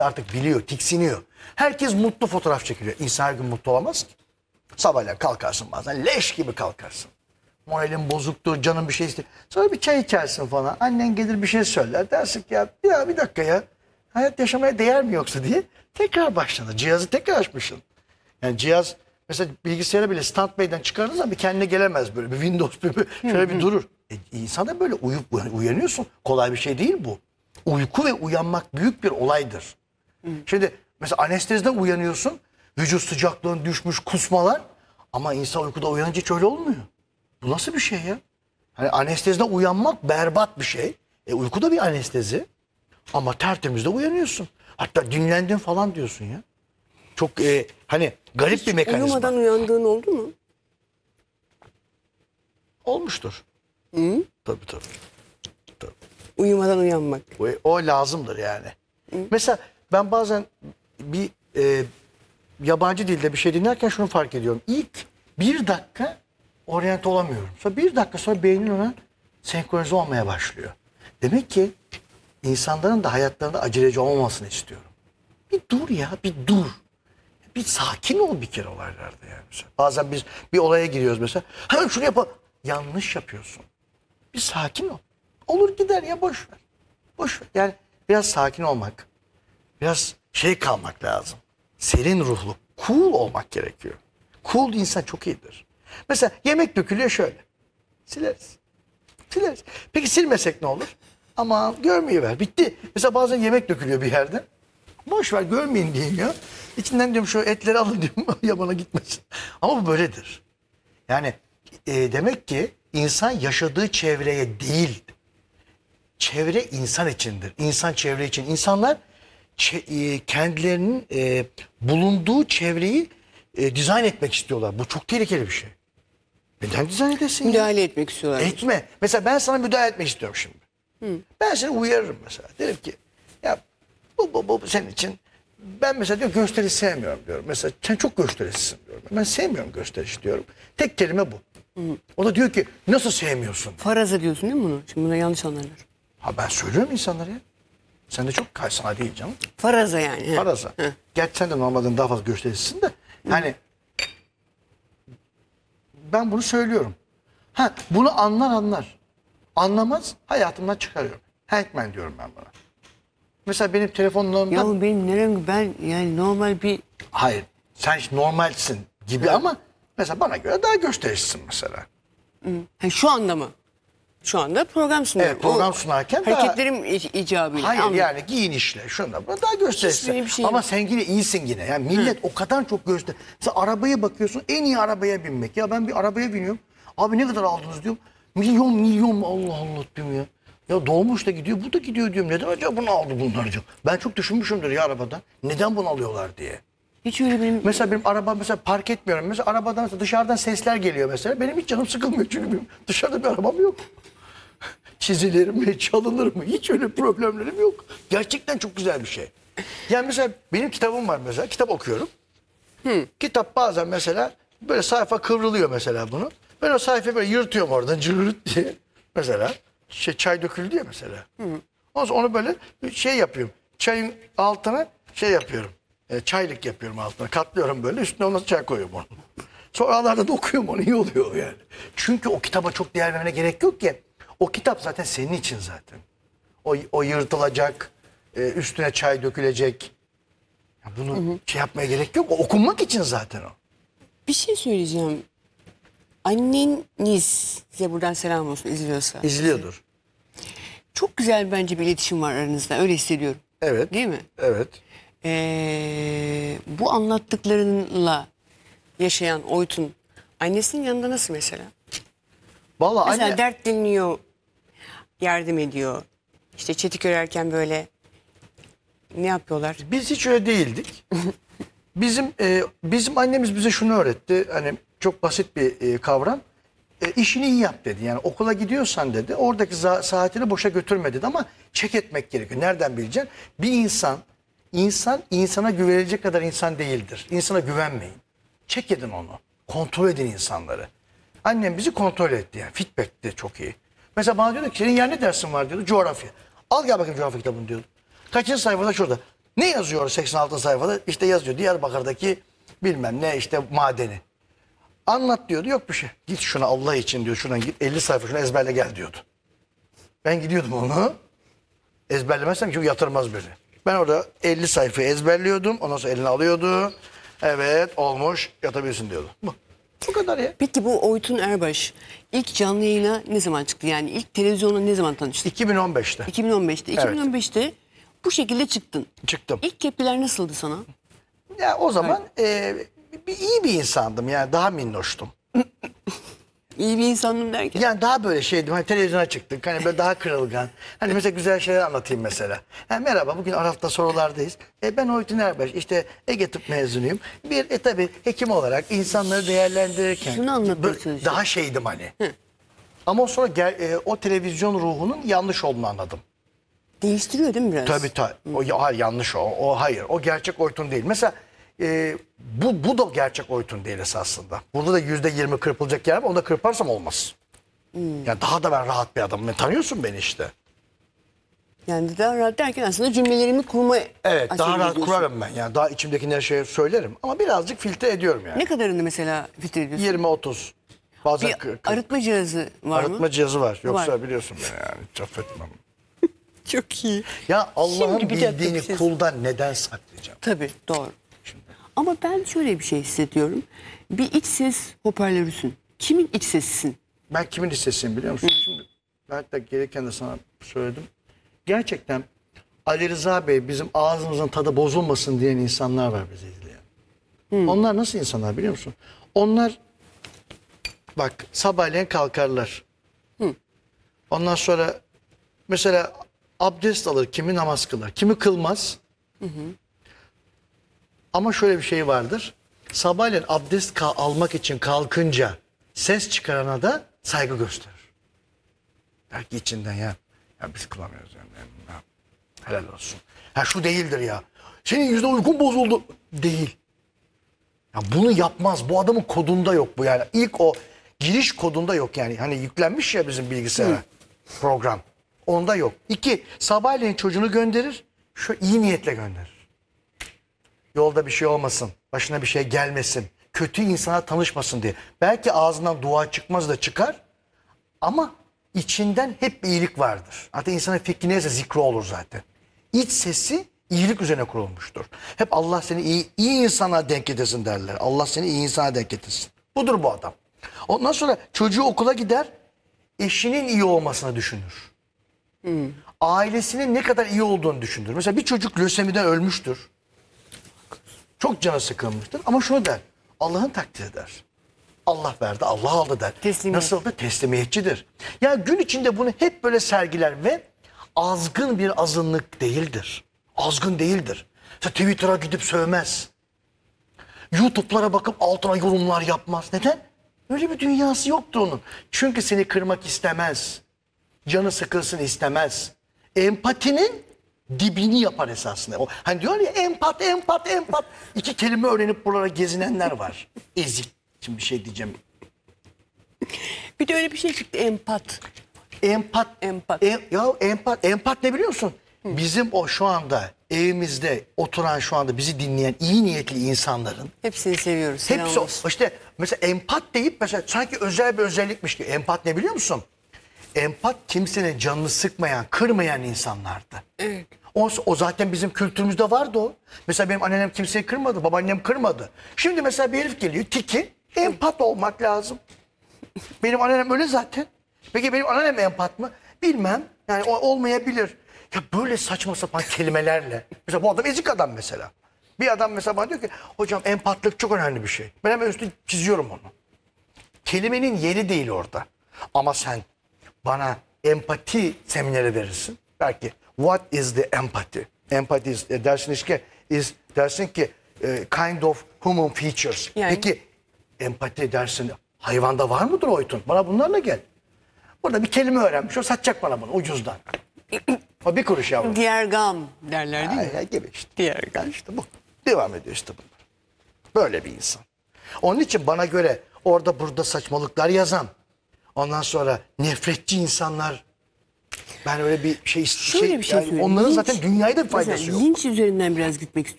artık biliyor, tiksiniyor. Herkes mutlu fotoğraf çekiliyor. İnsan her gün mutlu olamaz ki. Sabahleyin kalkarsın bazen leş gibi kalkarsın. Moralin bozuktur, canın bir şey istiyor. Sonra bir çay içersin falan. Annen gelir bir şey söyler. Dersin ki ya bir dakika ya. Hayat yaşamaya değer mi yoksa diye. Tekrar başlanır. Cihazı tekrar açmışsın. Yani cihaz mesela bilgisayara bile standby'den çıkardığın zaman bir kendine gelemez böyle. Bir Windows şöyle bir durur. İnsan da böyle uyanıyorsun. Kolay bir şey değil bu. Uyku ve uyanmak büyük bir olaydır. Şimdi mesela anesteziden uyanıyorsun. Vücut sıcaklığın düşmüş, kusmalar. Ama insan uykuda uyanınca hiç öyle olmuyor. Bu nasıl bir şey ya? Hani anesteziden uyanmak berbat bir şey. Uyku da bir anestezi. Ama tertemiz de uyanıyorsun. Hatta dinlendin falan diyorsun ya. Çok hani garip bir mekanizma. Uyumadan uyandığın oldu mu? Olmuştur. Hı? Tabii. Uyumadan uyanmak. O lazımdır yani. Mesela ben bazen bir yabancı dilde bir şey dinlerken şunu fark ediyorum. İlk bir dakika oryante olamıyorum. Sonra bir dakika sonra beynin ona senkronize olmaya başlıyor. Demek ki insanların da hayatlarında aceleci olmamasını istiyorum. Bir dur ya, bir dur. Bir sakin ol bir kere olaylarda yani. Mesela. Bazen biz bir olaya giriyoruz mesela. Hemen şunu yapalım. Yanlış yapıyorsun. Bir sakin ol. Olur gider ya boş ver. Boş ver. Yani biraz sakin olmak. Biraz kalmak lazım. Serin ruhlu, cool olmak gerekiyor. Cool insan çok iyidir. Mesela yemek dökülüyor şöyle. Sileriz. Peki silmesek ne olur? Aman görmeyiver. Bitti. Mesela bazen yemek dökülüyor bir yerde. Boş ver görmeyin diyeyim ya. İçinden diyorum şu etleri alın diyorum yabana gitmesin. Ama bu böyledir. Yani demek ki insan yaşadığı çevreye değil, çevre insan içindir. İnsan çevre için. İnsanlar kendilerinin bulunduğu çevreyi dizayn etmek istiyorlar. Bu çok tehlikeli bir şey. Neden dizayn edesin ya? Müdahale etmek istiyorlar. Etme. Mesela ben sana müdahale etmek istiyorum şimdi. Ben seni uyarırım mesela. Derim ki ya bu senin için ben mesela diyor gösteriş sevmiyorum diyorum. Mesela sen çok gösterişsin diyorum. Ben sevmiyorum gösteriş diyorum. Tek kelime bu. O da diyor ki nasıl sevmiyorsun? Faraza diyorsun değil mi bunu? Şimdi buna yanlış anlarlar. Ha ben söylüyorum insanlara ya. Sen de çok sana değil canım. Faraza yani. Faraza. Gerçi sen de normalden daha fazla gösterişsin de. Yani ben bunu söylüyorum. Ha bunu anlar. Anlamaz hayatımdan çıkarıyorum. Hankman diyorum ben buna. Mesela benim telefonlarımda... Ya benim nerem ben yani normal bir... Hayır sen hiç normalsin gibi ama mesela bana göre daha gösterişsin mesela. Ha, şu anda mı? Şu anda program sunuyorum. Evet program sunarken daha... Hareketlerim icabıyla. Hayır Anladım. yani giyinişle şunda buna daha gösterişsin. Hiçbir şey Ama yok. sen yine iyisin yine. Yani millet o kadar çok göster. Mesela arabaya bakıyorsun en iyi arabaya binmek. Ya ben bir arabaya biniyorum. Abi ne kadar aldınız diyorum. Milyon Allah Allah diyorum ya. Ya doğmuş da gidiyor bu da gidiyor diyorum. Neden acaba bunu aldı bunlar diyor. Ben çok düşünmüşümdür ya arabada. Neden bunu alıyorlar diye. Hiç öyle benim... Mesela benim arabam mesela park etmiyorum. Mesela arabadan mesela dışarıdan sesler geliyor mesela. Benim hiç canım sıkılmıyor çünkü benim dışarıda bir arabam yok. Çizilir mi, çalınır mı? Hiç öyle problemlerim yok. Gerçekten çok güzel bir şey. Yani mesela benim kitabım var mesela. Kitap okuyorum. Kitap bazen mesela böyle sayfa kıvrılıyor mesela bunu. Ben o sayfayı böyle yırtıyorum oradan cırırt diye. Mesela çay döküldü ya mesela. Ondan sonra onu böyle yapıyorum. Çayın altına yapıyorum. Çaylık yapıyorum altına. Katlıyorum böyle. Üstüne ondan çay koyuyorum onu. Sonra aralarda da okuyorum onu. İyi oluyor yani. Çünkü o kitaba çok değer vermene gerek yok ki. O kitap zaten senin için zaten. O yırtılacak, üstüne çay dökülecek. Ya bunu yapmaya gerek yok. O okunmak için zaten o. Bir şey söyleyeceğim. Anneniz size buradan selam olsun izliyorsa. İzliyordur. Çok güzel bence bir iletişim var aranızda. Öyle hissediyorum. Evet. Değil mi? Evet. Bu anlattıklarınla yaşayan Oytun annesinin yanında nasıl mesela? Vallahi Mesela anne... dert dinliyor, yardım ediyor. İşte çetik örerken böyle ne yapıyorlar? Biz hiç öyle değildik. Bizim annemiz bize şunu öğretti. Hani çok basit bir kavram. İşini iyi yap dedi. Yani okula gidiyorsan dedi. Oradaki saatini boşa götürme dedi ama çek etmek gerekiyor. Nereden bileceksin? Bir insan insana güvenilecek kadar insan değildir. İnsana güvenmeyin. Çek edin onu. Kontrol edin insanları. Annem bizi kontrol etti yani. Feedback de çok iyi. Mesela bana diyordu ki senin yer ne dersin var diyordu. Coğrafya. Al gel bakayım coğrafya kitabını diyordu. Kaçıncı sayfada şurada. Ne yazıyor 86 sayfada? İşte yazıyor Diyarbakır'daki bilmem ne işte madeni. Anlat diyordu, yok bir şey. Git şuna Allah için diyor, şuna git 50 sayfa şunu ezberle gel diyordu. Ben gidiyordum onu ezberlemezsem çünkü yatırmaz beni. Ben orada 50 sayfayı ezberliyordum, ondan sonra eline alıyordu. Evet olmuş, yatabilirsin diyordu. Bu kadar ya. Peki bu Oytun Erbaş ilk canlı yayına ne zaman çıktı? Yani ilk televizyonla ne zaman tanıştın? 2015'te 2015'te. Evet. 2015'te bu şekilde çıktın. çıktım. İlk tepkiler nasıldı sana? Ya o zaman iyi bir insandım yani, daha minnoştum. İyi bir insandım derken. Yani daha böyle şeydim, hani televizyona çıktık, hani böyle daha kırılgan. Hani mesela güzel şeyler anlatayım mesela. Yani merhaba, bugün Araf'ta sorulardayız. Ben Oytun Erbaş, işte Ege Tıp mezunuyum. Tabii hekim olarak insanları değerlendirirken Şunu anlatmaya çalışıyorum. daha şeydim hani. Ama sonra o televizyon ruhunun yanlış olduğunu anladım. Değiştiriyor değil mi biraz? Tabii. Hayır, yanlış o. Hayır. O gerçek Oytun değil. Mesela bu da gerçek Oytun değil esasında. Burada da %20 kırpılacak yer var. Onu da kırparsam olmaz. Yani daha da ben rahat bir adamım. Tanıyorsun beni işte. Yani daha rahat derken aslında cümlelerimi kurma Evet, daha aşamasına rahat gidiyorsun. kurarım ben. Yani daha içimdeki her şeyi söylerim. Ama birazcık filtre ediyorum yani. Ne kadarını mesela filtre ediyorsun? 20-30. Bazen Bir 40. arıtma cihazı var mı? Arıtma cihazı var. Yoksa Var. biliyorsun beni yani. Hiç affetmem. Çok iyi. Ya Allah'ın Şimdi bir dakika, bildiğini bir şey- kuldan neden saklayacağım? Tabii doğru. Ama ben şöyle bir şey hissediyorum. Bir iç ses hoparlörüsün. Kimin iç sesisin? Ben kimin listesiyim biliyor musun? Şimdi ben hatta gelirken de sana söyledim. Gerçekten Ali Rıza Bey bizim ağzımızın tadı bozulmasın diyen insanlar var bizi izleyen. Onlar nasıl insanlar biliyor musun? Onlar bak sabahleyin kalkarlar. Ondan sonra mesela abdest alır, kimi namaz kılar, kimi kılmaz. Ama şöyle bir şey vardır. Sabahleyin abdest almak için kalkınca ses çıkarana da saygı gösterir. Der ki içinden ya biz kılamıyoruz yani. Ya, helal olsun. Ha şu değildir ya. Senin yüzünden uykun bozuldu. Değil. Ya bunu yapmaz. Bu adamın kodunda yok bu yani. İlk o giriş kodunda yok yani. Hani yüklenmiş ya bizim bilgisayara program. Onda yok. 2. Sabahleyin çocuğunu gönderir. Şu iyi niyetle gönderir. Yolda bir şey olmasın. Başına bir şey gelmesin. Kötü insana tanışmasın diye. Belki ağzından dua çıkmaz da çıkar. Ama içinden hep bir iyilik vardır. Hatta insanın fikri neyse zikri olur zaten. İç sesi iyilik üzerine kurulmuştur. Hep Allah seni iyi insana denk getirsin derler. Allah seni iyi insana denk getirsin. Budur bu adam. Ondan sonra çocuğu okula gider. Eşinin iyi olmasını düşünür. Ailesinin ne kadar iyi olduğunu düşünür. Mesela bir çocuk lösemiden ölmüştür. Çok canı sıkılmıştır. Ama şunu der. Allah'ın takdiri der. Allah verdi, Allah aldı der. Teslimiyet. Nasıl da teslimiyetçidir. Ya gün içinde bunu hep böyle sergiler ve azgın bir azınlık değildir. Azgın değildir. Mesela Twitter'a gidip sövmez. YouTube'lara bakıp altına yorumlar yapmaz. Neden? Öyle bir dünyası yoktu onun. Çünkü seni kırmak istemez. Canı sıkılsın istemez. Empatinin dibini yapar esasında. Hani diyor ya empat. 2 kelime öğrenip buralara gezinenler var. Ezik. Şimdi bir şey diyeceğim. Bir de öyle bir şey çıktı empat. Empat. Empat. Empat ne biliyor musun? Bizim o şu anda evimizde oturan, şu anda bizi dinleyen iyi niyetli insanların Hepsini seviyoruz. Selam hepsi olsun. işte mesela empat deyip mesela sanki özel bir özellikmiş gibi. Empat ne biliyor musun? Empat kimsenin canını sıkmayan, kırmayan insanlardı. Evet. O zaten bizim kültürümüzde vardı o. Mesela benim annem kimseyi kırmadı, babaannem kırmadı. Şimdi mesela bir herif geliyor, tiki, empat olmak lazım. Benim annem öyle zaten. Peki benim annem empat mı? Bilmem. Yani o olmayabilir. Ya böyle saçma sapan kelimelerle. Mesela bu adam ezik adam mesela. Bir adam mesela bana diyor ki hocam empatlık çok önemli bir şey. Ben hemen üstüne çiziyorum onu. Kelimenin yeri değil orada. Ama sen bana empati semineri verirsin. Belki what is the empathy? Empathy dersin ki kind of human features. Yani. Peki empati dersin hayvanda var mıdır Oytun? Bana bunlarla gel. Burada bir kelime öğrenmiş. O satacak bana bunu ucuzdan. O bir kuruş yavrum. Diğer gam derler değil mi? Ya gibi işte. Diğer gam. Yani işte bu. Devam ediyor işte bunlar. Böyle bir insan. Onun için bana göre orada burada saçmalıklar yazan, ondan sonra nefretçi insanlar Ben öyle bir şey Şöyle bir şey yani söyleyeyim. onların Linç- zaten dünyaya da bir faydası mesela yok. linç üzerinden biraz gitmek istiyorum.